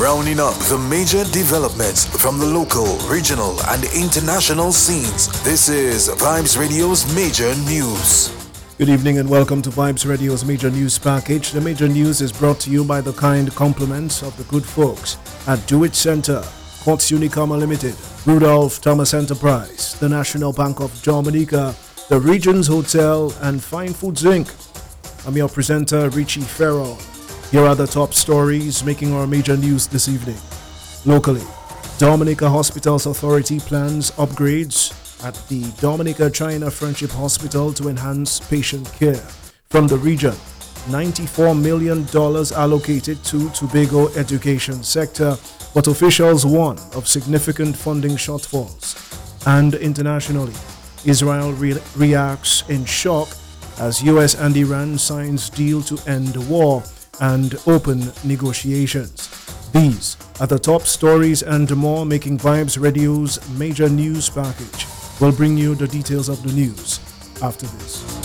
Rounding up the major developments from the local, regional, and international scenes. This is Vibes Radio's Major News. Good evening and welcome to Vibes Radio's Major News Package. The Major News is brought to you by the kind compliments of the good folks at Do It Center, Quartz Unicoma Limited, Rudolph Thomas Enterprise, the National Bank of Dominica, the Regions Hotel, and Fine Foods Inc. I'm your presenter, Richie Farrell. Here are the top stories making our major news this evening. Locally, Dominica Hospitals Authority plans upgrades at the Dominica China Friendship Hospital to enhance patient care. From the region, $94 million allocated to Tobago education sector, but officials warn of significant funding shortfalls. And internationally, Israel reacts in shock as US and Iran signs deal to end war and open negotiations. These are the top stories and more making Vibes Radio's major news package. We'll bring you the details of the news after this.